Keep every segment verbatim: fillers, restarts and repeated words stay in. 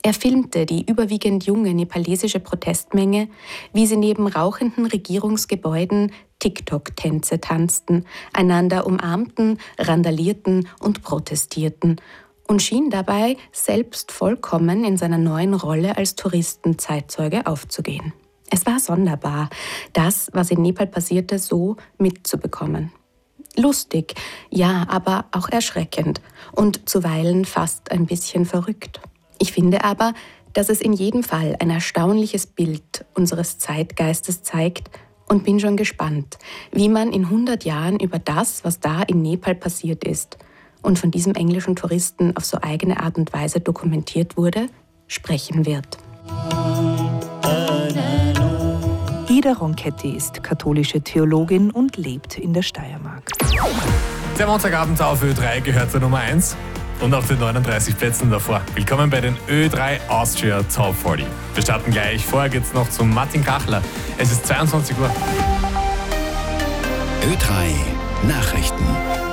Er filmte die überwiegend junge nepalesische Protestmenge, wie sie neben rauchenden Regierungsgebäuden TikTok-Tänze tanzten, einander umarmten, randalierten und protestierten und schien dabei selbst vollkommen in seiner neuen Rolle als Touristenzeitzeuge aufzugehen. Es war sonderbar, das, was in Nepal passierte, so mitzubekommen. Lustig, ja, aber auch erschreckend und zuweilen fast ein bisschen verrückt. Ich finde aber, dass es in jedem Fall ein erstaunliches Bild unseres Zeitgeistes zeigt und bin schon gespannt, wie man in hundert Jahren über das, was da in Nepal passiert ist und von diesem englischen Touristen auf so eigene Art und Weise dokumentiert wurde, sprechen wird. Ida Ronchetti ist katholische Theologin und lebt in der Steiermark. Der Montagabend auf Ö drei gehört zur Nummer eins und auf den neununddreißig Plätzen davor. Willkommen bei den Ö drei Austria Top vierzig. Wir starten gleich. Vorher geht's noch zum Martin Kachler. Es ist zweiundzwanzig Uhr. Ö drei Nachrichten.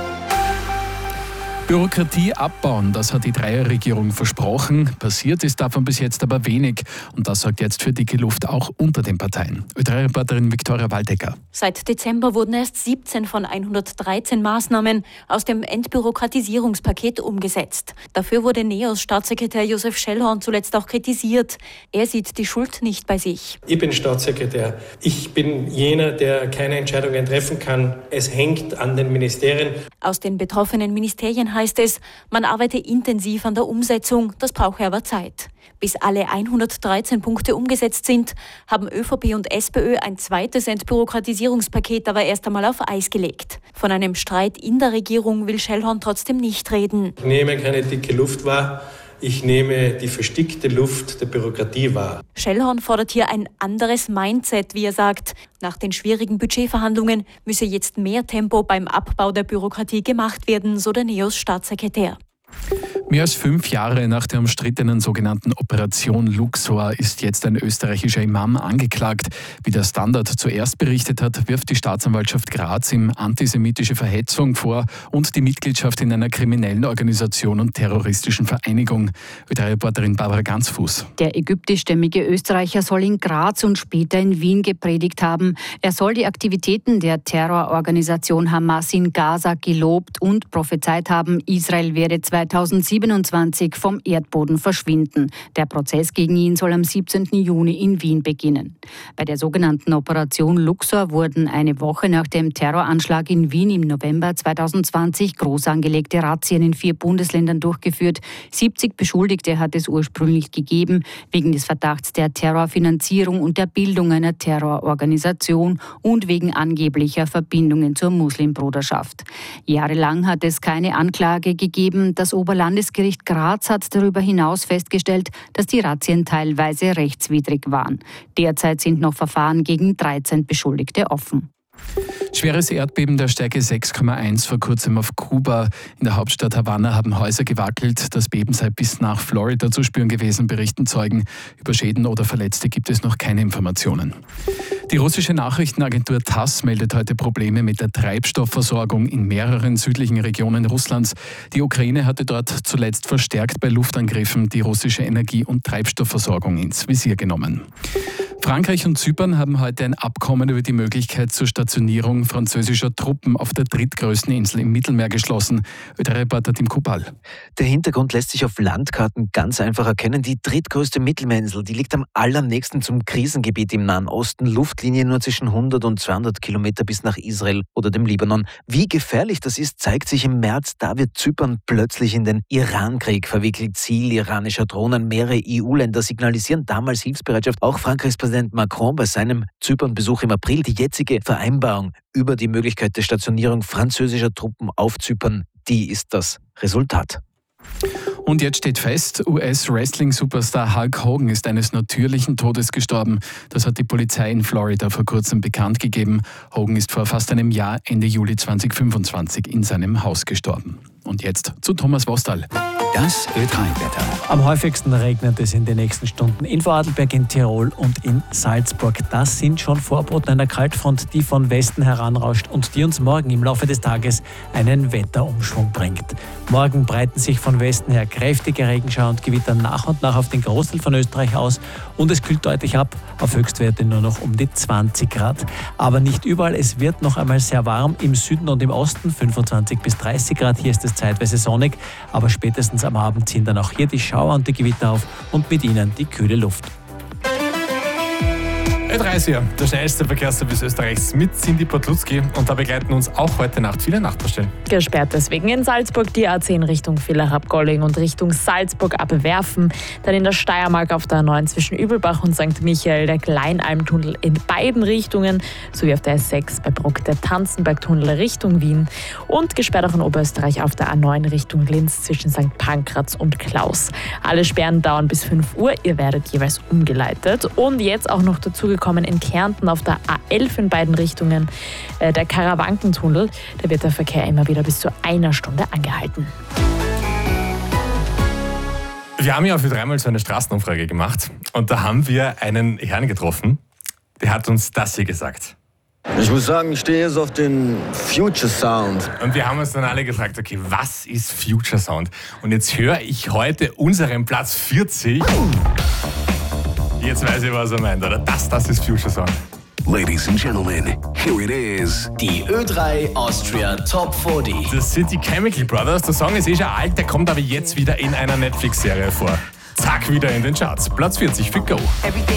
Bürokratie abbauen, das hat die Dreierregierung versprochen. Passiert ist davon bis jetzt aber wenig. Und das sorgt jetzt für dicke Luft auch unter den Parteien. Ö drei Reporterin Viktoria Waldecker. Seit Dezember wurden erst siebzehn von hundertdreizehn Maßnahmen aus dem Entbürokratisierungspaket umgesetzt. Dafür wurde NEOS-Staatssekretär Josef Schellhorn zuletzt auch kritisiert. Er sieht die Schuld nicht bei sich. Ich bin Staatssekretär. Ich bin jener, der keine Entscheidungen treffen kann. Es hängt an den Ministerien. Aus den betroffenen Ministerien heißt es, man arbeite intensiv an der Umsetzung, das brauche aber Zeit. Bis alle hundertdreizehn Punkte umgesetzt sind, haben ÖVP und SPÖ ein zweites Entbürokratisierungspaket aber erst einmal auf Eis gelegt. Von einem Streit in der Regierung will Schellhorn trotzdem nicht reden. Ich nehme keine dicke Luft wahr. Ich nehme die verstickte Luft der Bürokratie wahr. Schellhorn fordert hier ein anderes Mindset, wie er sagt. Nach den schwierigen Budgetverhandlungen müsse jetzt mehr Tempo beim Abbau der Bürokratie gemacht werden, so der NEOS-Staatssekretär. Mehr als fünf Jahre nach der umstrittenen sogenannten Operation Luxor ist jetzt ein österreichischer Imam angeklagt. Wie der Standard zuerst berichtet hat, wirft die Staatsanwaltschaft Graz ihm antisemitische Verhetzung vor und die Mitgliedschaft in einer kriminellen Organisation und terroristischen Vereinigung. Ö drei Reporterin Barbara Ganzfuß. Der ägyptischstämmige Österreicher soll in Graz und später in Wien gepredigt haben. Er soll die Aktivitäten der Terrororganisation Hamas in Gaza gelobt und prophezeit haben, Israel werde zweitausendsiebenundzwanzig vom Erdboden verschwinden. Der Prozess gegen ihn soll am siebzehnten Juni in Wien beginnen. Bei der sogenannten Operation Luxor wurden eine Woche nach dem Terroranschlag in Wien im November zweitausendzwanzig groß angelegte Razzien in vier Bundesländern durchgeführt. siebzig Beschuldigte hat es ursprünglich gegeben, wegen des Verdachts der Terrorfinanzierung und der Bildung einer Terrororganisation und wegen angeblicher Verbindungen zur Muslimbruderschaft. Jahrelang hat es keine Anklage gegeben. Das Oberlandesgericht Graz hat darüber hinaus festgestellt, dass die Razzien teilweise rechtswidrig waren. Derzeit sind noch Verfahren gegen dreizehn Beschuldigte offen. Schweres Erdbeben der Stärke sechs Komma eins vor kurzem auf Kuba. In der Hauptstadt Havanna haben Häuser gewackelt. Das Beben sei bis nach Florida zu spüren gewesen, berichten Zeugen. Über Schäden oder Verletzte gibt es noch keine Informationen. Die russische Nachrichtenagentur TASS meldet heute Probleme mit der Treibstoffversorgung in mehreren südlichen Regionen Russlands. Die Ukraine hatte dort zuletzt verstärkt bei Luftangriffen die russische Energie- und Treibstoffversorgung ins Visier genommen. Frankreich und Zypern haben heute ein Abkommen über die Möglichkeit zur Stationierung französischer Truppen auf der drittgrößten Insel im Mittelmeer geschlossen. Ö drei Reporter Tim Kubal. Der Hintergrund lässt sich auf Landkarten ganz einfach erkennen. Die drittgrößte Mittelmeerinsel, die liegt am allernächsten zum Krisengebiet im Nahen Osten. Luftlinie nur zwischen hundert und zweihundert Kilometer bis nach Israel oder dem Libanon. Wie gefährlich das ist, zeigt sich im März. Da wird Zypern plötzlich in den Irankrieg verwickelt. Ziel iranischer Drohnen. Mehrere E U-Länder signalisieren damals Hilfsbereitschaft. Auch Frankreichs Präsident Macron bei seinem Zypernbesuch im April. Die jetzige Vereinbarung über die Möglichkeit der Stationierung französischer Truppen auf Zypern, die ist das Resultat. Und jetzt steht fest, U S-Wrestling-Superstar Hulk Hogan ist eines natürlichen Todes gestorben. Das hat die Polizei in Florida vor kurzem bekannt gegeben. Hogan ist vor fast einem Jahr, Ende Juli zweitausendfünfundzwanzig, in seinem Haus gestorben. Und jetzt zu Thomas Wostal. Das Ö drei Wetter. Am häufigsten regnet es in den nächsten Stunden in Vorarlberg, in Tirol und in Salzburg. Das sind schon Vorboten einer Kaltfront, die von Westen heranrauscht und die uns morgen im Laufe des Tages einen Wetterumschwung bringt. Morgen breiten sich von Westen her kräftige Regenschauer und Gewitter nach und nach auf den Großteil von Österreich aus und es kühlt deutlich ab, auf Höchstwerte nur noch um die zwanzig Grad. Aber nicht überall, es wird noch einmal sehr warm, im Süden und im Osten fünfundzwanzig bis dreißig Grad. Hier ist es zeitweise sonnig, aber spätestens am Abend ziehen dann auch hier die Schauer und die Gewitter auf und mit ihnen die kühle Luft. Ö drei ist hier, der schnellste Verkehrsservice Österreichs mit Cindy Podlutzki und da begleiten uns auch heute Nacht viele Nachtbaustellen. Gesperrt deswegen in Salzburg die A zehn Richtung Villach-Golling und Richtung Salzburg abwerfen. Dann in der Steiermark auf der A neun zwischen Übelbach und Sankt Michael der Kleinalmtunnel in beiden Richtungen, sowie auf der S sechs bei Bruck der Tanzenbergtunnel Richtung Wien und gesperrt auch in Oberösterreich auf der A neun Richtung Linz zwischen Sankt Pankraz und Klaus. Alle Sperren dauern bis fünf Uhr, ihr werdet jeweils umgeleitet und jetzt auch noch dazu gekommen in Kärnten auf der A elf in beiden Richtungen, äh, der Karawankentunnel, da wird der Verkehr immer wieder bis zu einer Stunde angehalten. Wir haben ja für dreimal so eine Straßenumfrage gemacht und da haben wir einen Herrn getroffen, der hat uns das hier gesagt. Ich muss sagen, ich stehe jetzt auf den Future Sound. Und wir haben uns dann alle gefragt, okay, was ist Future Sound? Und jetzt höre ich heute unseren Platz vierzig. Jetzt weiß ich, was er meint, oder? Das, das ist Future Sound. Ladies and Gentlemen, here it is. Die Ö drei Austria Top vierzig. Das sind die Chemical Brothers. Der Song ist eh schon alt, der kommt aber jetzt wieder in einer Netflix-Serie vor. Zack, wieder in den Charts. Platz vierzig für Go.